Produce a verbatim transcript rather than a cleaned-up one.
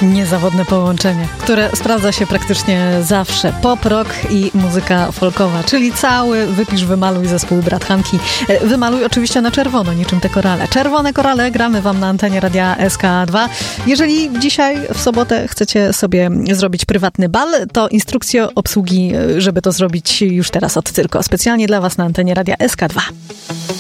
Niezawodne połączenie, które sprawdza się praktycznie zawsze. Pop, rock i muzyka folkowa, czyli cały wypisz, wymaluj zespół Brat Hanki. Wymaluj oczywiście na czerwono, niczym te korale. Czerwone korale gramy wam na antenie Radia S K dwa. Jeżeli dzisiaj w sobotę chcecie sobie zrobić prywatny bal, to instrukcje obsługi, żeby to zrobić już teraz od Cyrko. Specjalnie dla was na antenie Radia S K dwa.